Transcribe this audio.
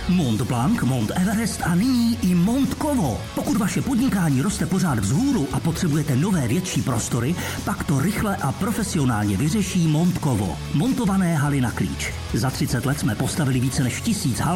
Mont Blanc, Mont Everest a nyní i Mont Kovo. Pokud vaše podnikání roste pořád vzhůru a potřebujete nové větší prostory, pak to rychle a profesionálně vyřeší Mont Kovo. Montované haly na klíč. Za 30 let jsme postavili více než 1000 hal